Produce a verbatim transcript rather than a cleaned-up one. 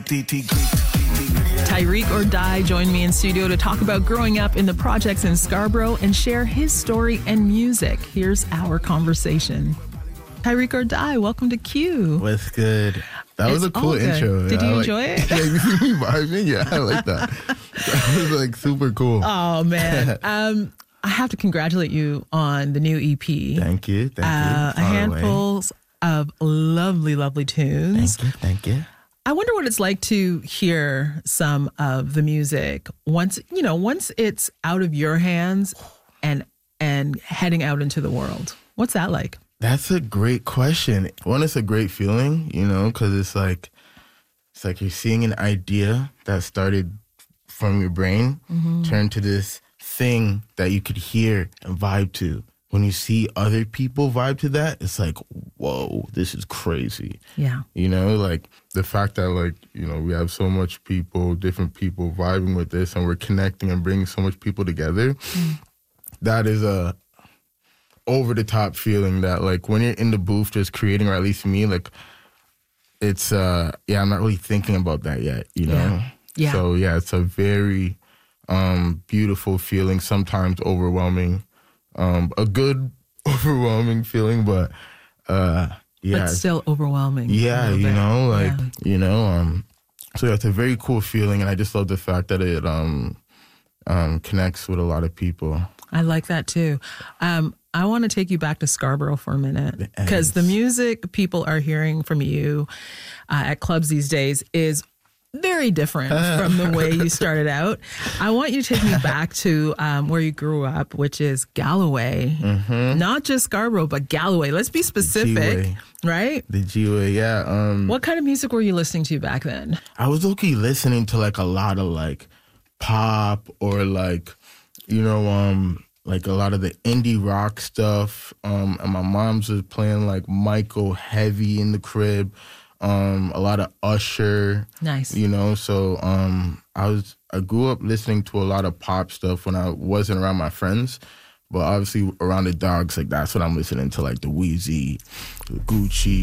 Tyreek or Die joined me in studio to talk about growing up in the projects in Scarborough and share his story and music. Here's our conversation. Tyreek or Die, welcome to Q. What's good? That was It's a cool all good. intro. Did yeah, you I enjoy like, it? Yeah, you see me vibing? Yeah, I like that. That was like super cool. Oh, man. um, I have to congratulate you on the new E P. Thank you. Thank Uh, you. a Far handful away. of lovely, lovely tunes. Thank you. Thank you. I wonder what it's like to hear some of the music once, you know, once it's out of your hands and and heading out into the world. What's that like? That's a great question. One, it's a great feeling, you know, because it's like, it's like you're seeing an idea that started from your brain Mm-hmm. turn to this thing that you could hear and vibe to. When you see other people vibe to that, it's like, whoa, this is crazy. Yeah. You know, like the fact that, like, you know, we have so much people, different people vibing with this and we're connecting and bringing so much people together. Mm. That is a over the top feeling that, like, when you're in the booth just creating, or at least me, like, it's, uh, yeah, I'm not really thinking about that yet, you know? Yeah. Yeah. So, yeah, it's a very um, beautiful feeling, sometimes overwhelming. Um, a good, overwhelming feeling, but uh, yeah, But still overwhelming. yeah, you bit. know, like Yeah. you know, um, so yeah, it's a very cool feeling, and I just love the fact that it um, um, connects with a lot of people. I like that too. Um, I want to take you back to Scarborough for a minute because the music people are hearing from you uh, at clubs these days is very different from the way you started out. I want you to take me back to um, where you grew up, which is Galloway. Mm-hmm. Not just Scarborough, but Galloway. Let's be specific, G-Way. right? The G-Way, yeah. Um, What kind of music were you listening to back then? I was okay listening to like a lot of like pop or like, you know, um, like a lot of the indie rock stuff. Um, and my mom's was playing like Michael heavy in the crib. Um, a lot of Usher. Nice. You know, so um, I was I grew up listening to a lot of pop stuff when I wasn't around my friends. But obviously around the dogs, like that's what I'm listening to, like the Wheezy, the Gucci.